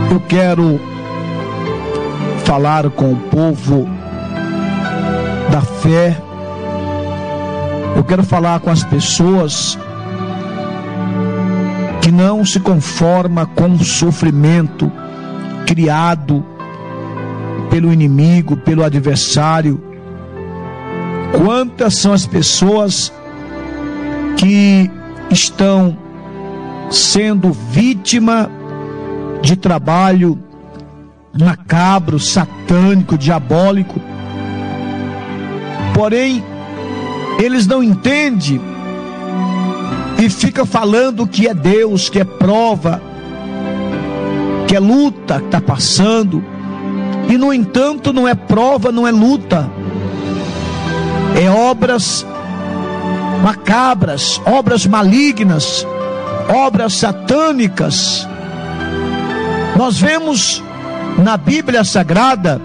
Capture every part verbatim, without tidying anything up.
eu quero falar com o povo da fé. Eu quero falar com as pessoas que não se conforma com o sofrimento criado pelo inimigo, pelo adversário. Quantas são as pessoas que estão sendo vítima de trabalho macabro, satânico, diabólico. Porém, eles não entendem e ficam falando que é Deus, que é prova, que é luta que está passando. E no entanto não é prova, não é luta, é obras macabras, obras malignas, obras satânicas. Nós vemos na Bíblia Sagrada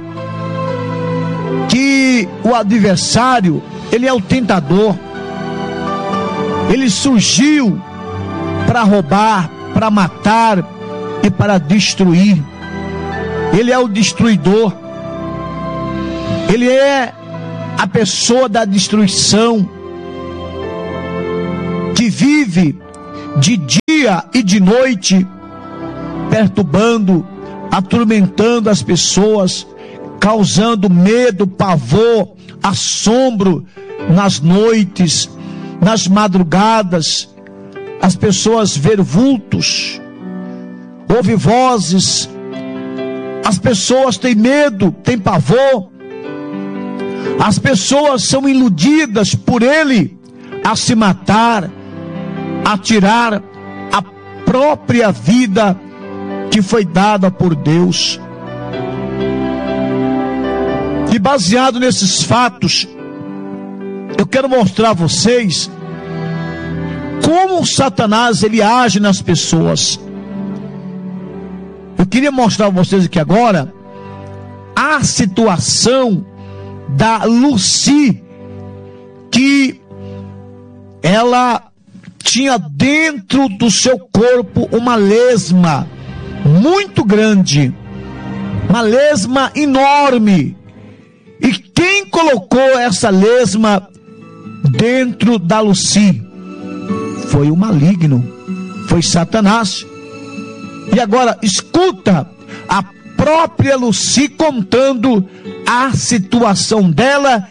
que o adversário, ele é o tentador. Ele surgiu para roubar, para matar e para destruir. Ele é o destruidor. Ele é a pessoa da destruição, que vive de dia e de noite perturbando, atormentando as pessoas, causando medo, pavor, assombro nas noites, nas madrugadas. As pessoas veem vultos, ouvem vozes, as pessoas têm medo, têm pavor, as pessoas são iludidas por ele a se matar, a tirar a própria vida que foi dada por Deus. E baseado nesses fatos, eu quero mostrar a vocês como o Satanás ele age nas pessoas. Eu queria mostrar a vocês aqui agora a situação da Lucy, que ela tinha dentro do seu corpo uma lesma muito grande, uma lesma enorme. E quem colocou essa lesma dentro da Lucy? Foi o maligno, foi Satanás. E agora escuta a própria Lucy contando a situação dela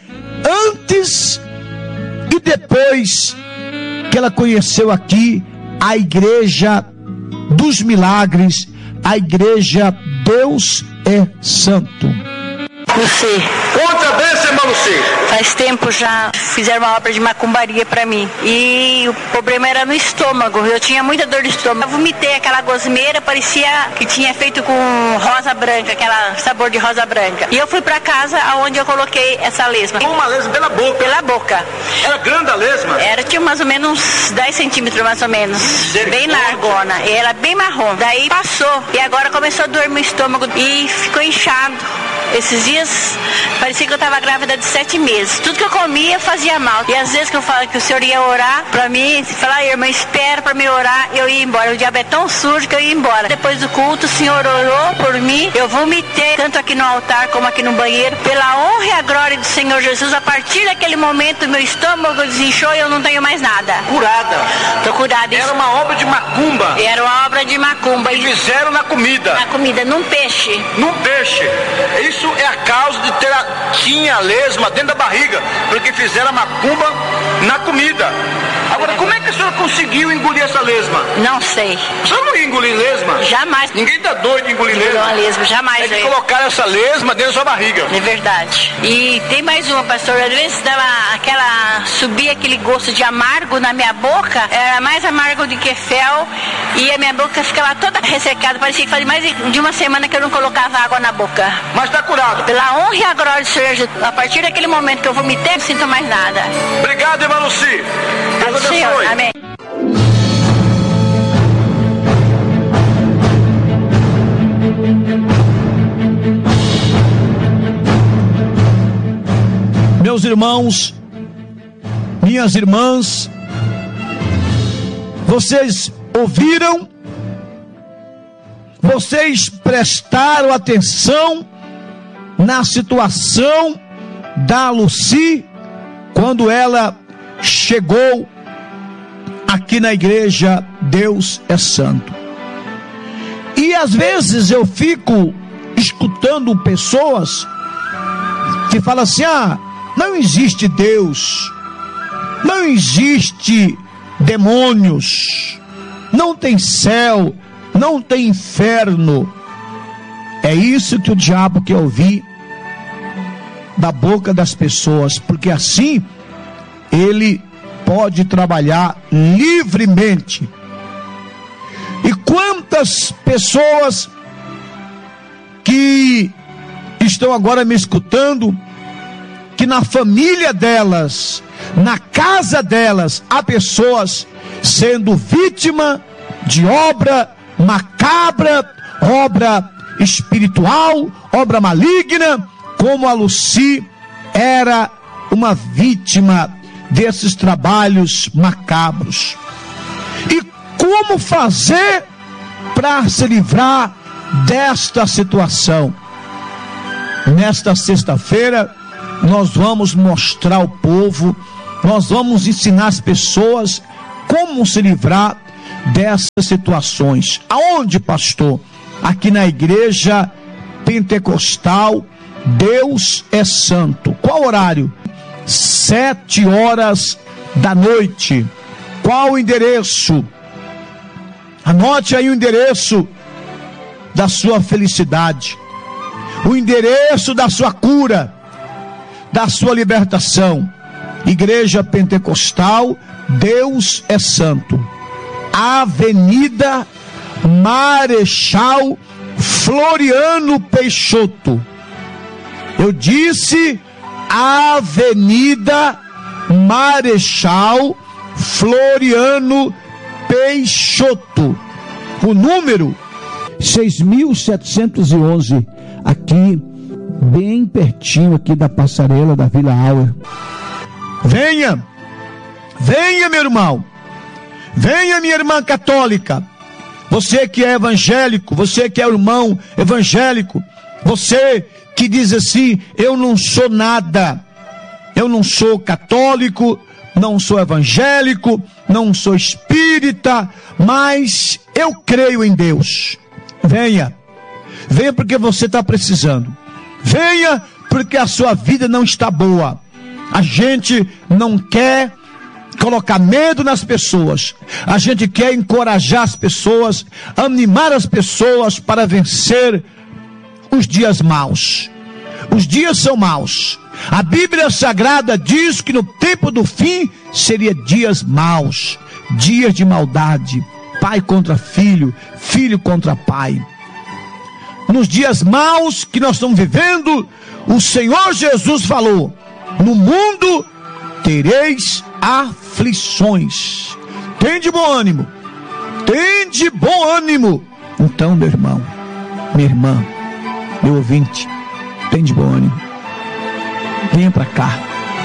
antes e depois que ela conheceu aqui a igreja dos milagres, a igreja Deus é Santo. Lucy. Conta a bênção, irmã Lucy. Faz tempo já fizeram uma obra de macumbaria pra mim. E o problema era no estômago. Eu tinha muita dor de estômago. Eu vomitei aquela gosmeira, parecia que tinha feito com rosa branca, aquela sabor de rosa branca. E eu fui pra casa onde eu coloquei essa lesma. Uma lesma pela boca? Pela boca. Era grande a lesma? Era, tinha mais ou menos uns dez centímetros, mais ou menos. Bem largona. E era bem marrom. Daí passou. E agora começou a doer meu estômago e ficou inchado. Esses dias parecia que eu estava grávida de sete meses. Tudo que eu comia fazia mal. E às vezes que eu falo que o senhor ia orar pra mim, se falar, irmã, espera pra me orar, eu ia embora. O diabo é tão sujo que eu ia embora. Depois do culto, o senhor orou por mim. Eu vomitei, tanto aqui no altar como aqui no banheiro. Pela honra e a glória do Senhor Jesus, a partir daquele momento, meu estômago desinchou e eu não tenho mais nada. Curada? Tô curada. Era uma obra de macumba? Era uma obra de macumba. E fizeram na comida? Na comida, num peixe. Num peixe. Isso é a causa de ter a, tinha a lesma dentro da barriga, porque fizeram a macumba na comida. Agora, como é que a senhora conseguiu engolir essa lesma? Não sei. A senhora não ia engolir lesma? Jamais. Ninguém tá doido de engolir lesma. Uma lesma, jamais. É que colocaram essa lesma dentro da sua barriga. É verdade. E tem mais uma, pastor. Às vezes dava aquela, subia aquele gosto de amargo na minha boca, era mais amargo do que fel, e a minha boca ficava toda ressecada. Parecia que fazia mais de uma semana que eu não colocava água na boca. Mas tá curado? Pela honra e a glória do Senhor Jesus. A partir daquele momento que eu vomitei, não sinto mais nada. Obrigado, irmã Lucy. Deus abençoe. Senhor, amém. Meus irmãos, minhas irmãs, vocês ouviram? vocês prestaram atenção na situação da Lucy quando ela chegou aqui na igreja Deus é Santo? E às vezes eu fico escutando pessoas que falam assim: ah, não existe Deus, não existe demônios, não tem céu, não tem inferno. É isso que o diabo quer ouvir da boca das pessoas, porque assim ele pode trabalhar livremente. E quantas pessoas que estão agora me escutando, que na família delas, na casa delas, há pessoas sendo vítima de obra macabra, obra espiritual, obra maligna, como a Lucy era uma vítima desses trabalhos macabros. E como fazer para se livrar desta situação? Nesta sexta-feira nós vamos mostrar ao povo, nós vamos ensinar as pessoas como se livrar dessas situações. Aonde, pastor? Aqui na igreja pentecostal Deus é Santo. Qual horário? Sete horas da noite. Qual o endereço? Anote aí o endereço da sua felicidade, o endereço da sua cura, da sua libertação. Igreja Pentecostal Deus é Santo, Avenida Marechal Floriano Peixoto. Eu disse Avenida Marechal Floriano Peixoto. O número seis mil setecentos e onze, aqui bem pertinho aqui da passarela da Vila Auer. Venha, venha meu irmão, venha minha irmã católica, você que é evangélico, você que é irmão evangélico, você que diz assim: eu não sou nada, eu não sou católico, não sou evangélico, não sou espírita, mas eu creio em Deus. Venha, venha porque você está precisando, venha porque a sua vida não está boa. A gente não quer colocar medo nas pessoas, a gente quer encorajar as pessoas, animar as pessoas para vencer os dias maus. Os dias são maus. A Bíblia Sagrada diz que no tempo do fim seria dias maus, dias de maldade, pai contra filho, filho contra pai. Nos dias maus que nós estamos vivendo, o Senhor Jesus falou: no mundo tereis aflições. Tende bom ânimo, tende bom ânimo. Então, meu irmão, minha irmã, meu ouvinte, tende bom ânimo. Venha para cá.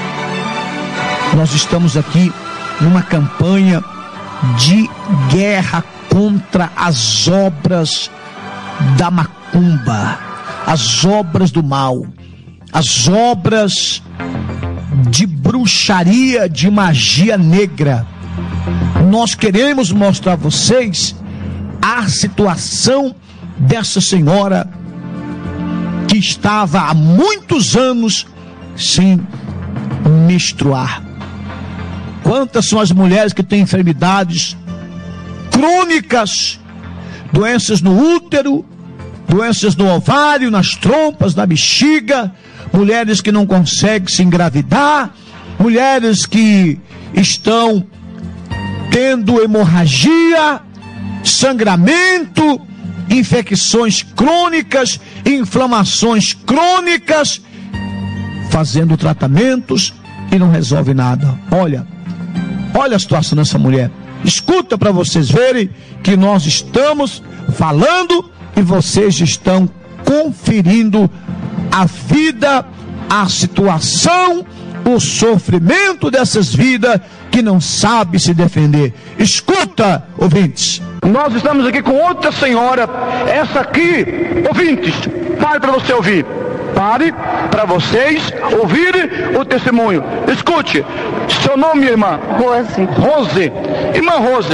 Nós estamos aqui numa campanha de guerra contra as obras da macumba, as obras do mal, as obras de bruxaria, de magia negra. Nós queremos mostrar a vocês a situação dessa senhora que estava há muitos anos sem menstruar. Quantas são as mulheres que têm enfermidades crônicas, doenças no útero, doenças no ovário, nas trompas, na bexiga, mulheres que não conseguem se engravidar, mulheres que estão tendo hemorragia, sangramento, infecções crônicas, inflamações crônicas, fazendo tratamentos e não resolve nada. Olha, olha a situação dessa mulher. Escuta para vocês verem que nós estamos falando e vocês estão conferindo a vida, a situação, o sofrimento dessas vidas que não sabe se defender. Escuta, ouvintes. Nós estamos aqui com outra senhora, essa aqui, ouvintes, pare para você ouvir. Pare para vocês ouvirem o testemunho. Escute, seu nome, irmã? Rose. Rose. Irmã Rose,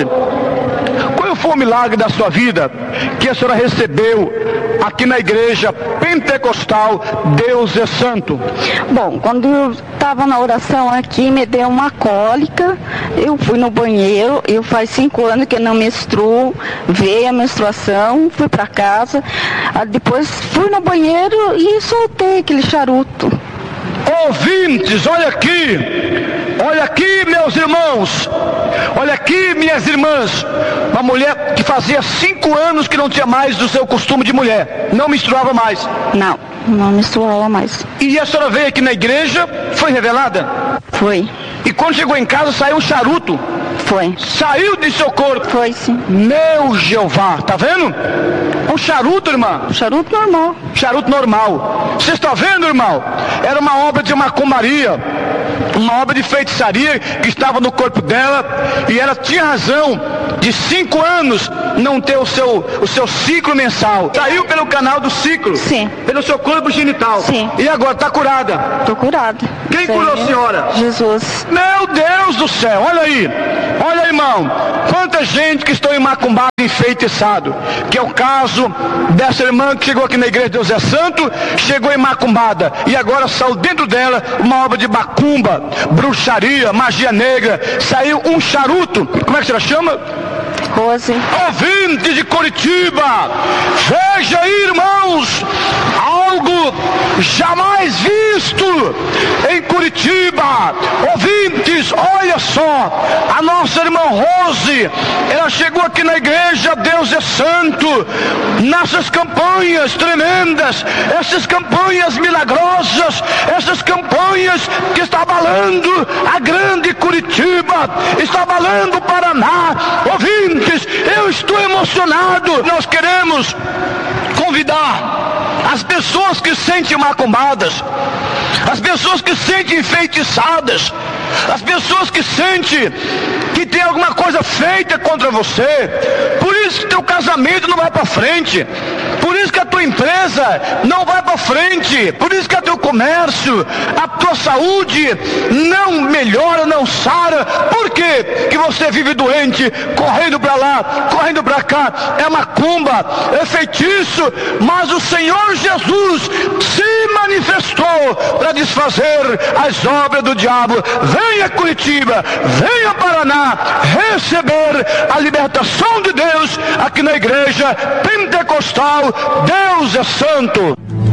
qual foi o milagre da sua vida que a senhora recebeu aqui na igreja pentecostal Deus é Santo? Bom, quando eu estava na oração aqui, me deu uma cólica, eu fui no banheiro, eu faz cinco anos que eu não menstruo, veio a menstruação, fui para casa, depois fui no banheiro e soltei aquele charuto. Ouvintes, olha aqui, olha aqui, meus irmãos, olha aqui, minhas irmãs, uma mulher que fazia cinco anos que não tinha mais do seu costume de mulher, não menstruava mais. Não, não menstruava mais. E a senhora veio aqui na igreja, foi revelada? Foi. E quando chegou em casa saiu um charuto? Foi. Saiu de seu corpo? Foi, sim. Meu Jeová, tá vendo? Um charuto, irmã? Um charuto normal. Charuto normal. Você está vendo, irmão? Era uma obra de macumbaria, uma obra de feitiçaria que estava no corpo dela, e ela tinha razão de cinco anos não ter o seu, o seu ciclo mensal. Saiu pelo canal do ciclo. Sim. Pelo seu corpo genital. Sim. E agora está curada. Estou curada. Quem Sim. curou a senhora? Jesus. Meu Deus do céu, olha aí. Olha, irmão, quanta gente que estão macumbado e enfeitiçado, que é o caso dessa irmã que chegou aqui na igreja Deus é Santo, chegou em macumbada, e agora saiu dentro dela uma obra de macumba, bruxaria, magia negra, saiu um charuto. Como é que você chama? Rose. Ouvinte de Curitiba, veja aí, irmãos, algo jamais visto em Curitiba. Ouvintes, olha só, a nossa irmã Rose, ela chegou aqui na igreja Deus é Santo, nessas campanhas tremendas, essas campanhas milagrosas, essas campanhas que está abalando a grande Curitiba, está abalando o Paraná. Ouvintes, eu estou emocionado. Nós queremos convidar as pessoas que se sentem macumbadas, as pessoas que se sentem enfeitiçadas, as pessoas que sentem que tem alguma coisa feita contra você, por isso que teu casamento não vai para frente, por isso que a tua empresa não vai para frente, por isso que o teu comércio, a tua saúde não melhora, não sara. Por quê? Que você vive doente, correndo para lá, correndo para cá, é macumba, é feitiço, mas o Senhor Jesus se manifestou para desfazer as obras do diabo. Venha Curitiba, venha Paraná, receber a libertação de Deus aqui na igreja pentecostal Deus é Santo.